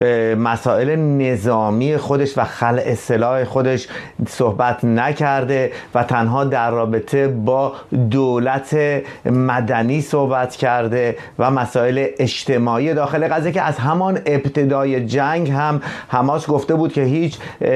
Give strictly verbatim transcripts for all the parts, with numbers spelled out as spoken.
مسائل نظامی خودش و خلع سلاح خودش صحبت نکرده و تنها در رابطه با دولت مدنی صحبت کرده و مسائل اجتماعی داخل غزه که از همان ابتدای جنگ هم حماس گفته بود که هیچ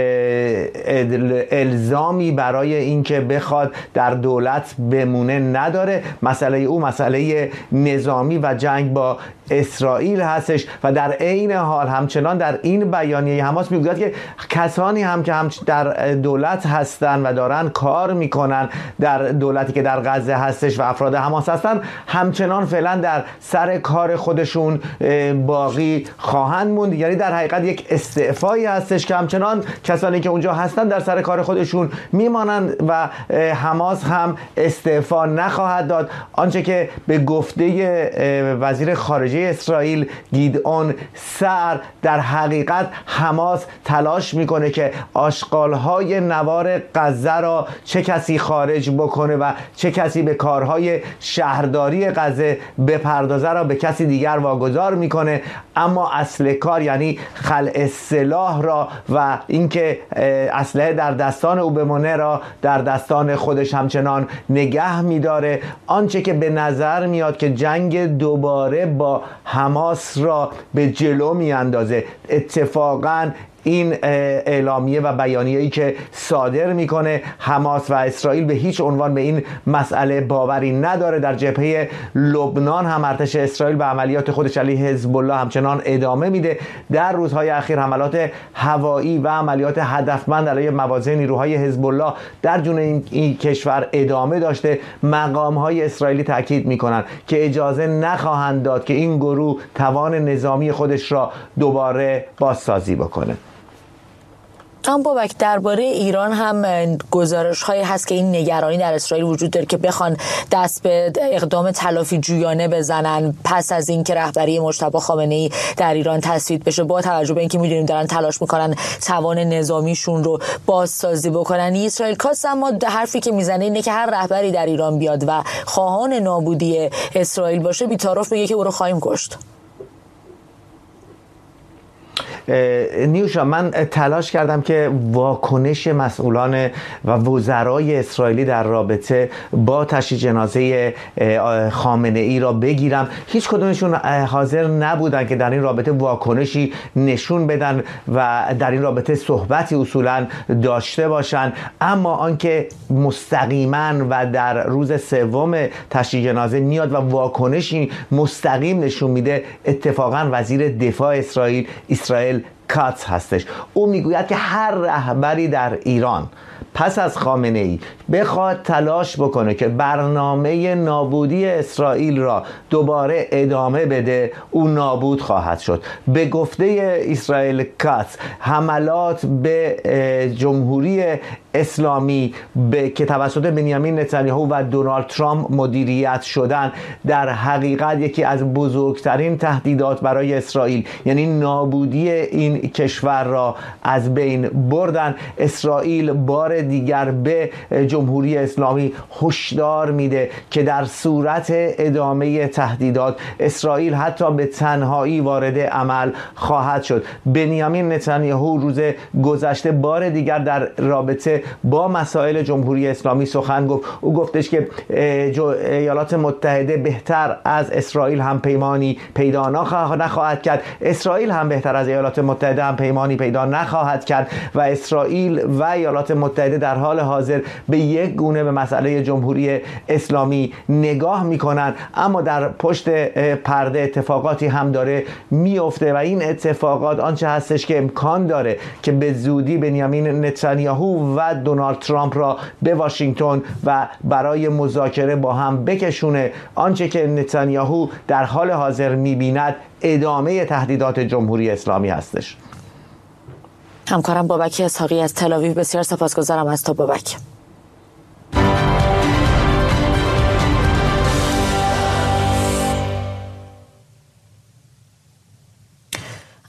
الزامی برای اینکه بخواد در دولت بمونه نداره. مسئله او مسئله نظامی و جنگ با اسرائیل هستش و در عین حال همچنان در این بیانیه حماس میگوید که کسانی هم که هم در دولت هستن و دارن کار میکنن در دولتی که در غزه هستش و افراد حماس هستن همچنان فعلا در سر کار خودشون باقی خواهند موند. یعنی در حقیقت یک استعفایی هستش که همچنان کسانی که اونجا هستن در سر کار خودشون میمانند و حماس هم استعفا نخواهد داد. آنچه که به گفته وزیر خارجه اسرائیل گیدئون سعر در حقیقت حماس تلاش میکنه که آشغالهای نوار غزه را چه کسی خارج بکنه و چه کسی به کارهای شهرداری غزه بپردازه را به کسی دیگر واگذار میکنه، اما اصل کار یعنی خلع سلاح را و اینکه اسلحه در دستان او بمونه را در دستان خودش همچنان نگه میداره. آنچه که به نظر میاد که جنگ دوباره با حماس را به جلو میاندازه. اتفاقاً این اعلامیه و بیانیه‌ای که صادر میکنه حماس و اسرائیل به هیچ عنوان به این مسئله باوری نداره. در جبهه لبنان هم ارتش اسرائیل به عملیات خودش علیه حزب الله همچنان ادامه میده. در روزهای اخیر حملات هوایی و عملیات هدفمند علیه مواضع نیروهای حزب الله در جنوب این, این کشور ادامه داشته. مقام‌های اسرائیلی تاکید میکنن که اجازه نخواهند داد که این گروه توان نظامی خودش را دوباره بازسازی بکنه. هم بابک درباره ایران هم گزارش هایی هست که این نگرانی در اسرائیل وجود داره که بخوان دست به اقدام تلافی جویانه بزنن پس از اینکه رهبری مجتبی خامنه‌ای در ایران تصویب بشه، با توجه به اینکه میدونیم دارن تلاش میکنن توان نظامیشون رو بازسازی بکنن. اسرائیل کاس اما حرفی که میزنه اینه که هر رهبری در ایران بیاد و خواهان نابودی اسرائیل باشه بی‌طرف میگه که او رو خواهیم کشت. نیوشا، من تلاش کردم که واکنش مسئولان و وزرای اسرائیلی در رابطه با تشییع جنازه خامنه ای را بگیرم. هیچ کدومشون حاضر نبودن که در این رابطه واکنشی نشون بدن و در این رابطه صحبتی اصولا داشته باشن. اما آنکه مستقیما و در روز سوم تشییع جنازه میاد و واکنشی مستقیم نشون میده، اتفاقا وزیر دفاع اسرائیل اسرائیل کاتس هستش. او میگوید که هر رهبری در ایران پس از خامنه ای بخواد تلاش بکنه که برنامه نابودی اسرائیل را دوباره ادامه بده، او نابود خواهد شد. به گفته اسرائیل کاتس حملات به جمهوری اسلامی به که توسط بنیامین نتانیاهو و دونالد ترامپ مدیریت شدن در حقیقت یکی از بزرگترین تهدیدات برای اسرائیل، یعنی نابودی این کشور را از بین بردن. اسرائیل بار دیگر به جمهوری اسلامی هشدار میده که در صورت ادامه تهدیدات اسرائیل حتی به تنهایی وارد عمل خواهد شد. بنیامین نتانیاهو روز گذشته بار دیگر در رابطه با مسائل جمهوری اسلامی سخن گفت. او گفتش که ایالات متحده بهتر از اسرائیل هم پیمانی پیدا نخواهد کرد، اسرائیل هم بهتر از ایالات متحده هم پیمانی پیدا نخواهد کرد و اسرائیل و ایالات متحده در حال حاضر به یک گونه به مسئله جمهوری اسلامی نگاه میکنن، اما در پشت پرده اتفاقاتی هم داره میفته و این اتفاقات آنچه هستش که امکان داره که به زودی بنیامین نتانیاهو و دونالد ترامپ را به واشنگتن و برای مذاکره با هم بکشونه. آنچه که نتانیاهو در حال حاضر میبیند ادامه تهدیدات جمهوری اسلامی هستش. همکارم بابک اسحاقی از تل آویو، بسیار سپاسگزارم از تو بابک.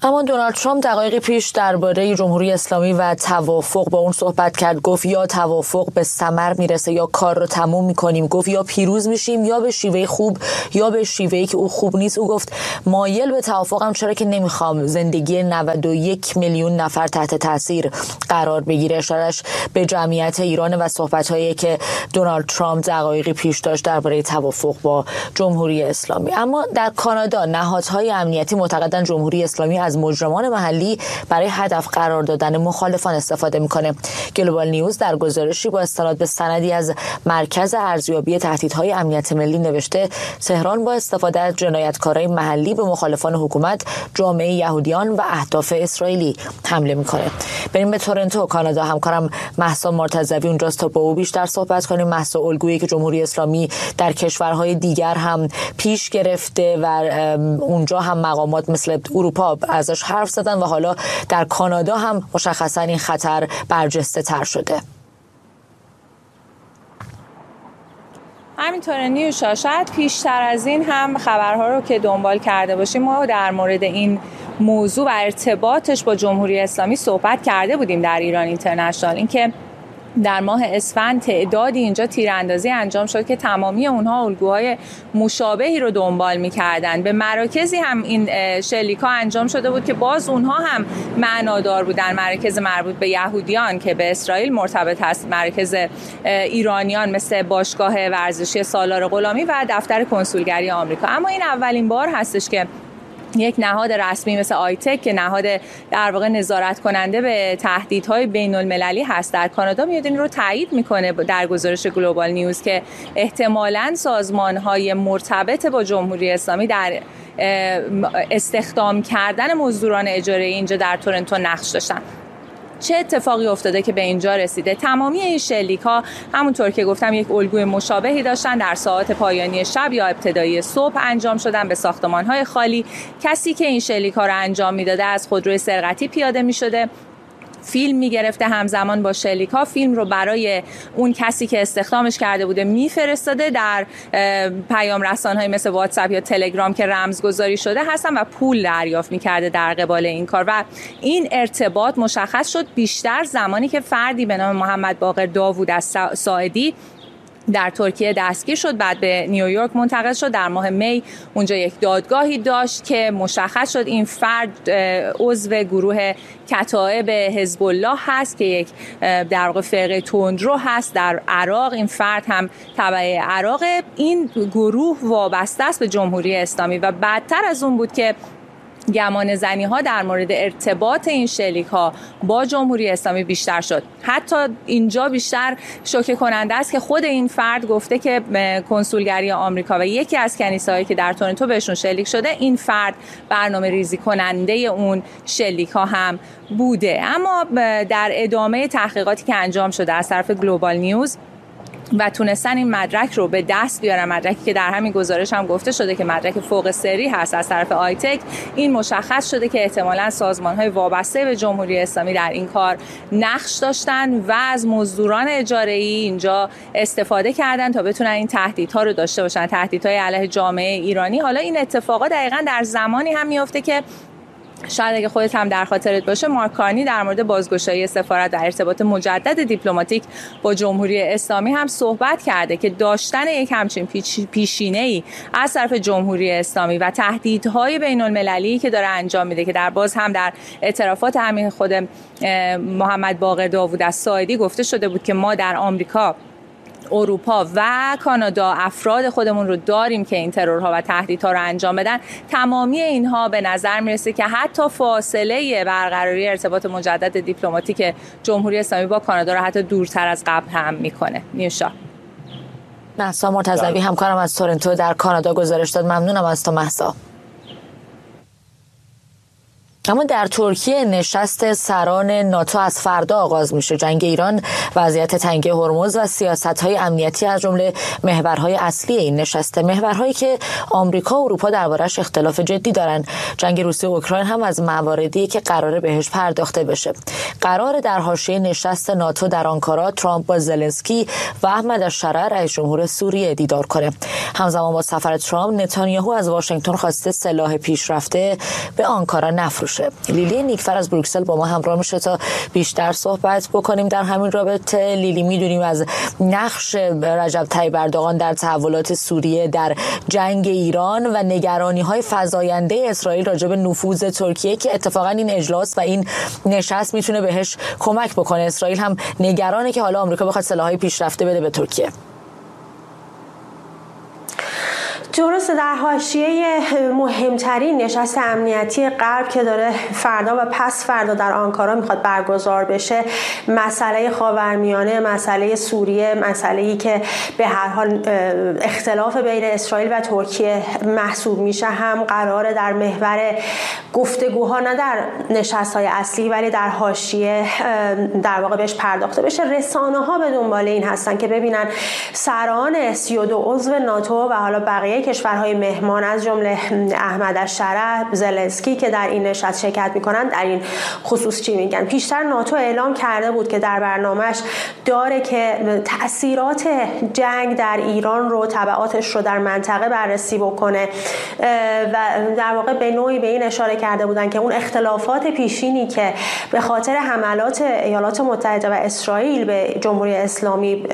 اما دونالد ترامپ دقایقی پیش درباره جمهوری اسلامی و توافق با اون صحبت کرد. گفت یا توافق به ثمر میرسه یا کار رو تموم میکنیم. گفت یا پیروز میشیم یا به شیوه خوب یا به شیوهی که او خوب نیست. او گفت مایل به توافقم، چرا که نمیخوام زندگی نود و یک میلیون نفر تحت تاثیر قرار بگیره. اشارش به جمعیت ایران و صحبت‌هایی که دونالد ترامپ دقایقی پیش داشت درباره توافق با جمهوری اسلامی. اما در کانادا نهادهای امنیتی معتقدند جمهوری اسلامی از مجرمان محلی برای هدف قرار دادن مخالفان استفاده میکنه. گلوبال نیوز در گزارشی با استناد به سندی از مرکز ارزیابی تهدیدهای امنیت ملی نوشته تهران با استفاده از جنایتکارای محلی به مخالفان حکومت، جامعه یهودیان و اهداف اسرائیلی حمله میکنه. بریم به تورنتو، کانادا. همکارم مهسا مرتضوی اونجاست تا با او بیشتر صحبت کنیم. مهسا، الگویی که جمهوری اسلامی در کشورهای دیگر هم پیش گرفته و اونجا هم مقامات مثل اروپا ازش حرف زدن و حالا در کانادا هم مشخصا این خطر برجسته تر شده. همینطوره نیوشا، شاید پیشتر از این هم خبرها رو که دنبال کرده باشیم ما در مورد این موضوع و ارتباطش با جمهوری اسلامی صحبت کرده بودیم در ایران اینترنشنال. اینکه در ماه اسفند تعدادی اینجا تیراندازی انجام شد که تمامی اونها الگوهای مشابهی رو دنبال می‌کردن. به مراکزی هم این شلیک‌ها انجام شده بود که باز اونها هم معنادار بودن. مراکز مربوط به یهودیان که به اسرائیل مرتبط هست، مراکز ایرانیان مثل باشگاه ورزشی سالار غلامی و دفتر کنسولگری آمریکا. اما این اولین بار هستش که یک نهاد رسمی مثل آیتک که نهاد در واقع نظارت کننده به تهدیدهای بین المللی هست در کانادا میاد این رو تایید میکنه در گزارش گلوبال نیوز که احتمالاً سازمانهای مرتبط با جمهوری اسلامی در استخدام کردن مزدوران اجاره‌ای اینجا در تورنتو نقش داشتن. چه اتفاقی افتاده که به اینجا رسیده؟ تمامی این شلیک‌ها همونطور که گفتم یک الگوی مشابهی داشتن. در ساعات پایانی شب یا ابتدایی صبح انجام شدن به ساختمان‌های خالی. کسی که این شلیک‌ها رو انجام می‌داده از خودروی سرقتی پیاده می‌شده، فیلم میگرفته، همزمان با شلیک‌ها فیلم رو برای اون کسی که استخدامش کرده بوده میفرستاده. در پیام رسانه‌های مثل واتساپ یا تلگرام که رمزگذاری شده هستن و پول دریافت میکرده در قبال این کار. و این ارتباط مشخص شد بیشتر زمانی که فردی به نام محمد باقر داوود از ساعدی در ترکیه دستگیر شد، بعد به نیویورک منتقل شد. در ماه می اونجا یک دادگاهی داشت که مشخص شد این فرد عضو گروه کتائب حزب الله هست که یک در واقع فرقه تندرو هست در عراق. این فرد هم تبع عراق. این گروه وابسته است به جمهوری اسلامی و بدتر از اون بود که گمان زنی ها در مورد ارتباط این شلیک ها با جمهوری اسلامی بیشتر شد. حتی اینجا بیشتر شوکه کننده است که خود این فرد گفته که کنسولگری آمریکا و یکی از کنیسه‌هایی که در تورنتو بهشون شلیک شده این فرد برنامه ریزی کننده اون شلیک ها هم بوده. اما در ادامه تحقیقاتی که انجام شده از طرف گلوبال نیوز و تونستن این مدرک رو به دست بیارن، مدرکی که در همین گزارش هم گفته شده که مدرک فوق سری هست از طرف آیتک، این مشخص شده که احتمالاً سازمان‌های وابسته به جمهوری اسلامی در این کار نقش داشتن و از مزدوران اجاره‌ای اینجا استفاده کردن تا بتونن این تهدیدها رو داشته باشن، تهدیدهای علیه جامعه ایرانی. حالا این اتفاقات دقیقاً در زمانی هم میفته که شاید اگه خودت هم در خاطرت باشه مارک کارنی در مورد بازگشایی سفارت و ارتباط مجدد دیپلماتیک با جمهوری اسلامی هم صحبت کرده که داشتن یک همچین پیشینه‌ای از طرف جمهوری اسلامی و تهدیدهای بین المللی که داره انجام میده که در باز هم در اعترافات همین خود محمد باقر داوود از ساعدی گفته شده بود که ما در آمریکا، اروپا و کانادا افراد خودمون رو داریم که این ترورها و تهدیدها رو انجام بدن. تمامی اینها به نظر میرسه که حتی فاصله برقراری ارتباط مجدد دیپلماتیک جمهوری اسلامی با کانادا رو حتی دورتر از قبل هم میکنه. نیوشا. مهسا مرتضوی همکارم از تورنتو در کانادا گزارش داد. ممنونم از تو مهسا. اما در ترکیه نشست سران ناتو از فردا آغاز میشه. جنگ ایران، وضعیت تنگه هرمز و سیاست‌های امنیتی از جمله محورهای اصلی این نشسته، محورهایی که آمریکا و اروپا دربارش اختلاف جدی دارن. جنگ روسیه و اوکراین هم از مواردی که قراره بهش پرداخته بشه. قرار در حاشیه نشست ناتو در آنکارا ترامپ با زلنسکی و احمد الشرع رئیس جمهور سوریه دیدار کنه. همزمان با سفر ترامپ، نتانیاهو از واشنگتن خواسته سلاح پیشرفته به آنکارا نفروشه. باشه. لیلی نیکفر از بروکسل با ما همراه میشه تا بیشتر صحبت بکنیم در همین رابطه. لیلی، میدونیم از نقش رجب طیب اردوغان در تحولات سوریه، در جنگ ایران و نگرانی‌های فزاینده اسرائیل راجع به نفوذ ترکیه که اتفاقا این اجلاس و این نشست میتونه بهش کمک بکنه. اسرائیل هم نگرانه که حالا آمریکا بخواد سلاح‌های پیشرفته بده به ترکیه. درسته، در حاشیه مهمترین نشست امنیتی غرب که داره فردا و پس فردا در آنکارا میخواد برگزار بشه، مسئله خاورمیانه، مسئله سوریه، مسئله‌ای که به هر حال اختلاف بین اسرائیل و ترکیه محسوب میشه، هم قراره در محور گفتگوها، نه در نشست‌های اصلی ولی در حاشیه در واقع بهش پرداخته بشه. رسانه‌ها به دنبال این هستن که ببینن سران سی و دو عضو ناتو و حالا بقیه کشورهای مهمان از جمله احمد الشرع، زلنسکی که در این نشست شرکت میکنن در این خصوص چی میگن. پیشتر ناتو اعلام کرده بود که در برنامهش داره که تأثیرات جنگ در ایران رو، تبعاتش رو در منطقه بررسی بکنه و در واقع به نوعی به این اشاره کرده بودن که اون اختلافات پیشینی که به خاطر حملات ایالات متحده و اسرائیل به جمهوری اسلامی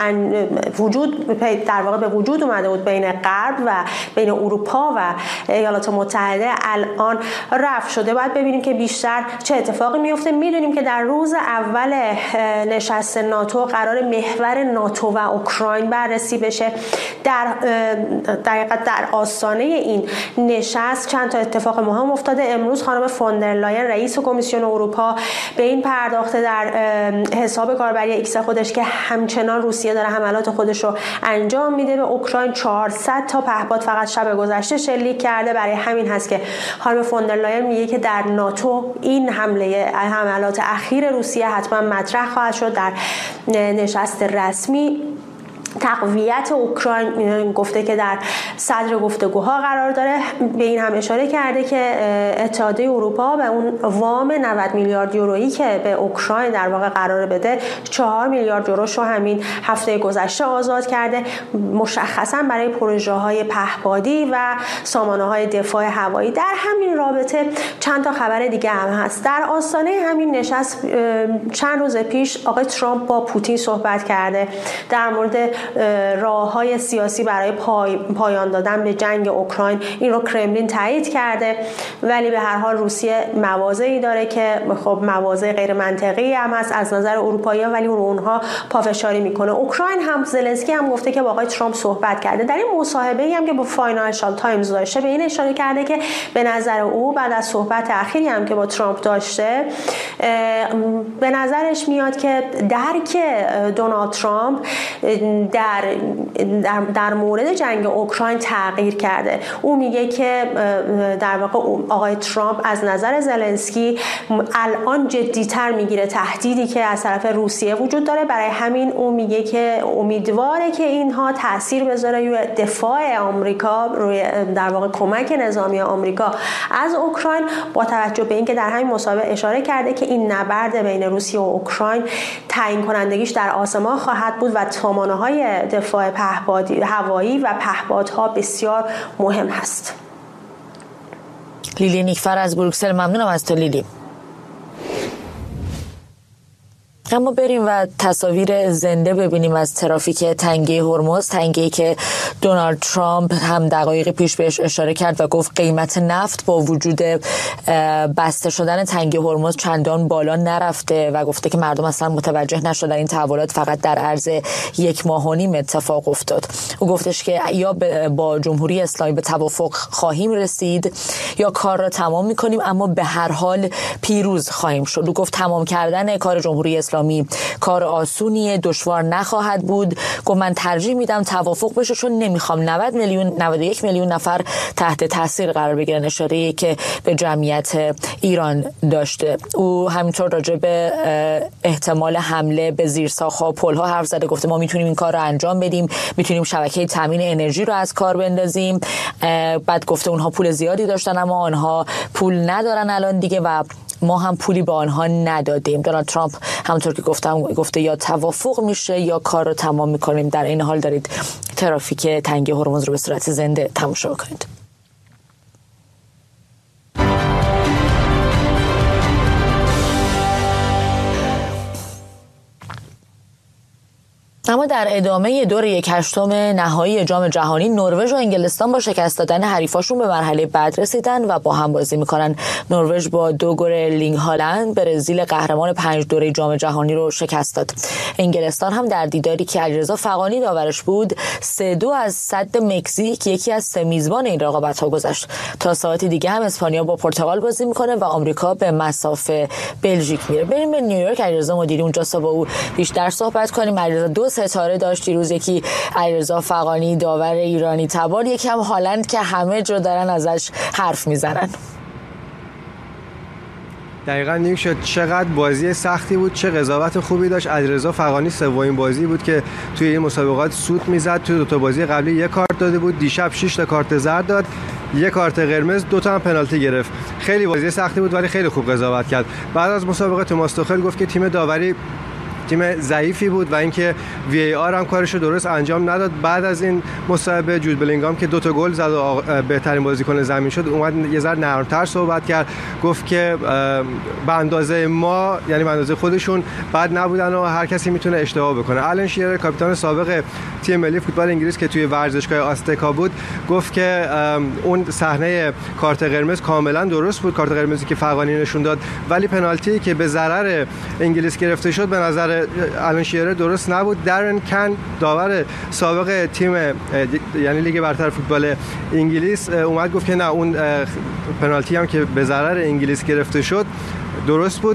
وجود در واقع به وجود اومده بود بین غرب و بین اروپا و ایالات متحده، الان رفع شده. باید ببینیم که بیشتر چه اتفاقی میفته. میدونیم که در روز اول نشست ناتو قرار محور ناتو و اوکراین بررسی بشه. در دقیقاً در آستانه این نشست چند تا اتفاق مهم افتاده. امروز خانم فوندرلاین رئیس کمیسیون اروپا به این پرداخته در حساب کاربری ایکس خودش که همچنان روسیه داره حملات خودش رو انجام میده به اوکراین. چهارصد تا پهپاد فقط شب گذشته شلیک کرده. برای همین هست که خانم فوندرلاین میگه که در ناتو این حمله حملات اخیر روسیه حتما مطرح خواهد شد در نشست رسمی. تقویت اوکراین گفته که در صدر گفتگوها قرار داره. به این هم اشاره کرده که اتحادیه اروپا به اون وام نود میلیارد یورویی که به اوکراین در واقع قرار بده، چهار میلیارد یوروش رو همین هفته گذشته آزاد کرده، مشخصا برای پروژه‌های پهپادی و سامانه‌های دفاع هوایی. در همین رابطه چند تا خبر دیگه هم هست. در آستانه همین نشست چند روز پیش آقای ترامپ با پوتین صحبت کرده در مورد راه‌های سیاسی برای پای، پایان دادن به جنگ اوکراین. این رو کرملین تایید کرده، ولی به هر حال روسیه مواضعی داره که خب مواضع غیر منطقی هم هست از نظر اروپایی‌ها، ولی رو اونها پافشاری میکنه. اوکراین هم زلنسکی هم گفته که با آقای ترامپ صحبت کرده. در این مصاحبه‌ای هم که با فاینانشال تایمز داشته به این اشاره کرده که به نظر او بعد از صحبت اخیری هم که با ترامپ داشته، به نظرش میاد که درک دونالد ترامپ در در, در مورد جنگ اوکراین تغییر کرده. او میگه که در واقع آقای ترامپ از نظر زلنسکی الان جدی‌تر میگیره تهدیدی که از طرف روسیه وجود داره. برای همین او میگه که امیدواره که اینها تاثیر بذاره روی دفاع آمریکا، روی در واقع کمک نظامی آمریکا از اوکراین، با توجه به اینکه در همین مصاحبه اشاره کرده که این نبرد بین روسیه و اوکراین تعیین کنندگیش در آسمان خواهد بود و سامانه‌های دفاع پهپادی هوایی و پهپادها بسیار مهم هست. لیلی نیکفر از بروکسل، ممنونم از تو لیلی. اما بریم و تصاویر زنده ببینیم از ترافیک تنگه هرمز، تنگه‌ای که دونالد ترامپ هم دقایق پیش بهش اشاره کرد و گفت قیمت نفت با وجود بسته شدن تنگه هرمز چندان بالا نرفته و گفته که مردم اصلا متوجه نشدن این تحولات فقط در عرض یک ماه و نیم اتفاق افتاد. او گفتش که یا با جمهوری اسلامی به توافق خواهیم رسید یا کار را تمام می‌کنیم، اما به هر حال پیروز خواهیم شد. او گفت تمام کردن کار جمهوری اسلامی کار آسونیه، دشوار نخواهد بود. گفت من ترجیح میدم توافق بشه چون نمیخوام نود میلیون نود و یک میلیون نفر تحت تاثیر قرار بگیرن، اشاره‌ای که به جمعیت ایران داشته. او همینطور راجع به احتمال حمله به زیرساخت‌ها و پل‌ها حرف زده، گفته ما میتونیم این کار رو انجام بدیم، میتونیم شبکه تامین انرژی رو از کار بندازیم. بعد گفته اونها پول زیادی داشتن اما آنها پول ندارن الان دیگه و ما هم پولی به آنها ندادیم. دونالد ترامپ همونطور که گفتم گفته یا توافق میشه یا کار رو تمام میکنیم. در این حال دارید ترافیک تنگه هرمز رو به صورت زنده تماشا کنید. اما در ادامه دور یک هشتم نهایی جام جهانی نروژ و انگلستان با شکست دادن حریفاشون به مرحله بعد رسیدن و با هم بازی میکنن. نروژ با دو گل لینگ هالند برزیل قهرمان پنج دوره جام جهانی رو شکست داد. انگلستان هم در دیداری که علیرضا فغانی داورش بود سه دو از سد مکزیک یکی از سه میزبان این رقابت‌ها گذشت. تا ساعت دیگه هم اسپانیا با پرتغال بازی میکنه و آمریکا به مسافه بلژیک میره. بریم به نیویورک، علیرضا مدیری اونجا با او بیشتر صحبت کنیم. علیرضا دو ستاره داشت دیروز، یکی علیرضا فغانی داور ایرانی تبار، یکی هم هالند که همه جا دارن ازش حرف میزنن. دقیقاً نیم شد. چقدر بازی سختی بود، چه قضاوت خوبی داشت. علیرضا فغانی سومین بازی بود که توی این مسابقات سوت میزد. توی دو تا بازی قبلی یک کارت داده بود، دیشب شش تا کارت زرد داد، یک کارت قرمز، دو تا هم پنالتی گرفت. خیلی بازی سختی بود ولی خیلی خوب قضاوت کرد. بعد از مسابقه توماس توخل گفت که تیم داوری تیم ضعیفی بود و اینکه وی ای آر هم کارشو درست انجام نداد. بعد از این مصاحبه جود بلینگام که دو تا گل زد و بهترین بازیکن زمین شد اومد یه ذره نرم‌تر صحبت کرد، گفت که به اندازه ما، یعنی به اندازه خودشون بد نبودن و هر کسی میتونه اشتباه بکنه. آلن شیرر کاپیتان سابق تیم ملی فوتبال انگلیس که توی ورزشگاه آستکا بود گفت که اون صحنه کارت قرمز کاملا درست بود، کارت قرمزی که فغانی نشون داد، ولی پنالتی که به ضرر انگلیس گرفته شد به نظر آلن شیرر درست نبود. درن کن داور سابق تیم یعنی لیگ برتر فوتبال انگلیس اومد گفت که نه، اون پنالتی هم که به ضرر انگلیس گرفته شد درست بود.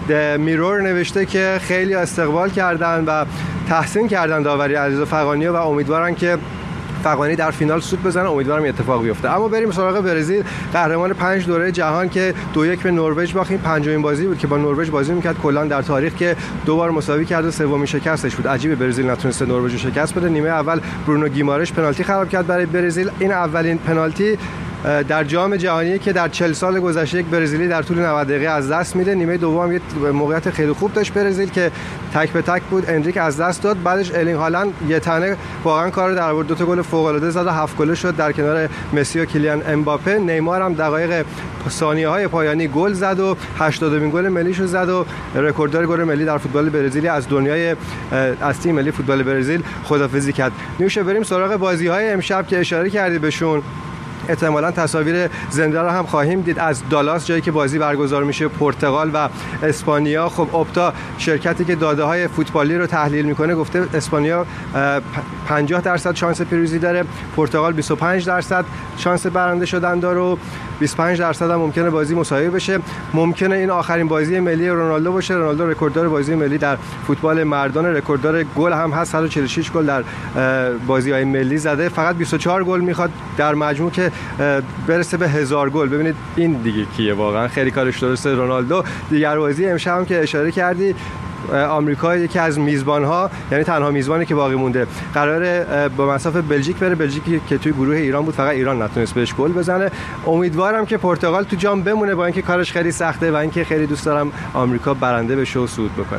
میرور نوشته که خیلی استقبال کردن و تحسین کردن داوری علیرضا فغانی و امیدوارن که فغانی در فینال سود بزنه. امیدوارم اتفاق بیفته. اما بریم سراغ برزیل، قهرمان پنج دوره جهان که دو یک به نروژ باخت. پنجمین بازی بود که با نروژ بازی میکرد کلا در تاریخ که دو بار مساوی کرد و سومین شکستش بود. عجیبه برزیل نتونسته نروژ رو شکست بده. نیمه اول برونو گیمارش پنالتی خراب کرد برای برزیل. این اولین پنالتی در جام جهانی که در چهل سال گذشته یک برزیلی در طول نود دقیقه از دست میده. نیمه دوم یه موقعیت خیلی خوب داشت برزیل که تک به تک بود، انریک از دست داد. بعدش الینگ هالند یه تنه واقعا کارو در آورد، دو تا گل فوق العاده زد و هفت گله شد در کنار مسی و کیلیان امباپه. نیمار هم دقایق ثانیه‌های پایانی گل زد و هشتادمین گل ملیشو زد و رکورددار گل ملی در فوتبال برزیلی از دنیای از تیم ملی فوتبال برزیل خدافظی کرد. میشه بریم سراغ بازی‌های امشب که اشاره کردی بهشون. احتمالاً تصاویر زنده رو هم خواهیم دید از دالاس، جایی که بازی برگزار میشه، پرتغال و اسپانیا. خب اپتا شرکتی که داده‌های فوتبالی رو تحلیل میکنه گفته اسپانیا پنجاه درصد شانس پیروزی داره، پرتغال بیست و پنج درصد شانس برنده شدن داره و بیست و پنج درصد هم ممکنه بازی مساوی بشه. ممکنه این آخرین بازی ملی رونالدو باشه. رونالدو رکورددار بازی ملی در فوتبال مردان، رکورددار گل هم هست، صد و چهل و شش گل در بازی‌های ملی زده. فقط بیست و چهار گل میخواد در مجموع که برسه به هزار گل. ببینید این دیگه کیه، واقعا خیلی کارش درسته رونالدو. دیگر بازی امشب هم که اشاره کردی، آمریکا یکی از میزبان‌ها، یعنی تنها میزبانی که باقی مونده، قراره با مسافه بلژیک بره. بلژیکی که توی گروه ایران بود، فقط ایران نتونست بهش گل بزنه. امیدوارم که پرتغال تو جام بمونه با اینکه کارش خیلی سخته و اینکه خیلی دوست دارم آمریکا برنده بشه و صعود بکنه.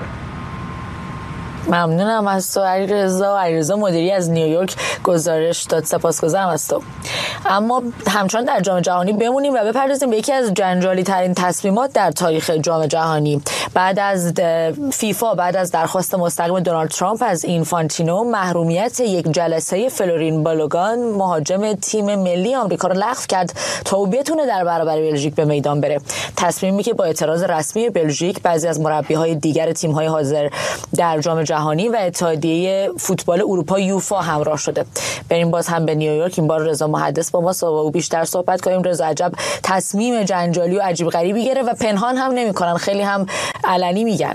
ممنونم از تو علیرضا. علیرضا مدیری از نیویورک گزارش داد. سپاسگزارم از تو. اما همچنان در جام جهانی بمونیم و بپردازیم به یکی از جنجالی ترین تصمیمات در تاریخ جام جهانی. بعد از فیفا، بعد از درخواست مستقیم دونالد ترامپ از اینفانتینو، محرومیت یک جلسه فلورین بالوگان مهاجم تیم ملی آمریکا رو لغو کرد تا او بتونه در برابر بلژیک به میدان بره. تصمیمی که با اعتراض رسمی بلژیک، بعضی از مربی‌های دیگر تیم‌های حاضر در جام جهانی و اتحادیه فوتبال اروپا یوفا همراه شده. بریم باز هم به نیویورک. این بار رضا محدث با ما با او بیشتر صحبت کنیم. رضا، عجب تصمیم جنجالی و عجیب غریبی گرفت و پنهان هم نمی‌کنن، خیلی هم علنی میگن.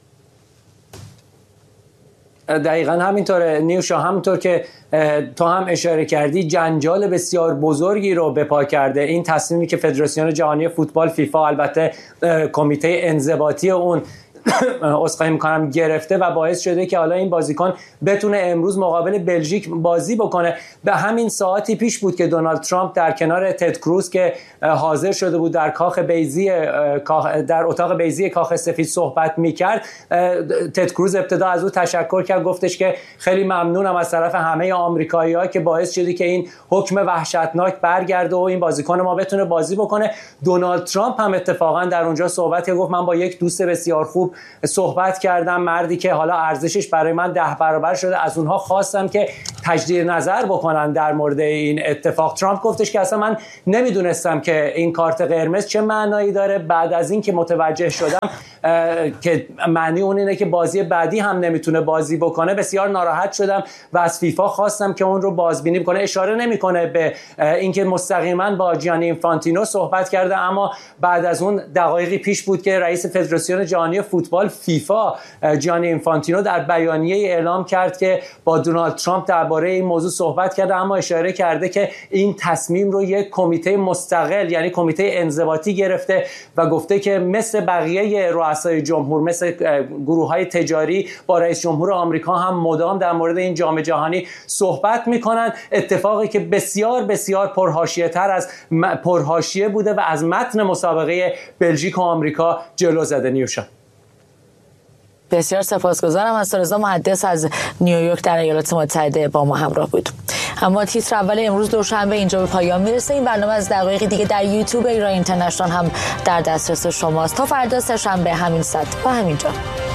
دقیقاً همینطوره نیوشا، همونطور که تو هم اشاره کردی جنجال بسیار بزرگی رو به پا کرده این تصمیمی که فدراسیون جهانی فوتبال فیفا، البته کمیته انضباطی اون اسخای میکنم گرفته و باعث شده که حالا این بازیکن بتونه امروز مقابل بلژیک بازی بکنه. به همین ساعتی پیش بود که دونالد ترامپ در کنار تد کروز که حاضر شده بود در کاخ بیضی در اتاق بیضی کاخ سفید صحبت میکرد، تد کروز ابتدا از او تشکر کرد، گفتش که خیلی ممنونم از طرف همه آمریکایی‌ها که باعث شدی که این حکم وحشتناک برگرده و این بازیکن ما بتونه بازی بکنه. دونالد ترامپ هم اتفاقا در اونجا صحبت کرد، گفت من با یک دوست بسیار خوب صحبت کردم، مردی که حالا ارزشش برای من ده برابر شده. از اونها خواستم که تجدید نظر بکنن در مورد این اتفاق. ترامپ گفتش که اصلا من نمیدونستم که این کارت قرمز چه معنایی داره. بعد از این که متوجه شدم که معنی اون اینه که بازی بعدی هم نمیتونه بازی بکنه، بسیار ناراحت شدم و از فیفا خواستم که اون رو بازبینی بکنه. اشاره نمیکنه به اینکه مستقیما با جیانی اینفانتینو صحبت کرده، اما بعد از اون دقایقی پیش بود که رئیس فدراسیون جهانی فوتبال فیفا جیانی اینفانتینو در بیانیه اعلام کرد که با دونالد ترامپ درباره این موضوع صحبت کرده، اما اشاره کرده که این تصمیم رو یک کمیته مستقل یعنی کمیته انضباطی گرفته و گفته که مثل بقیه رؤسای جمهور، مثل گروه‌های تجاری، با رئیس جمهور آمریکا هم مدام در مورد این جام جهانی صحبت میکنن. اتفاقی که بسیار بسیار پرحاشیه‌تر از پرحاشیه بوده و از متن مسابقه بلژیک و آمریکا جلو زده. نیوشا بسیار سپاسگزارم. از رضا محدث از نیویورک در ایالات متحده با ما همراه بود. اما تیتر اول امروز دوشنبه اینجا به پایان میرسه. این برنامه از دقایقی دیگه در یوتیوب ایران اینترنشنال هم در دسترس شماست. تا فردا سه‌شنبه همین ساعت و همینجا.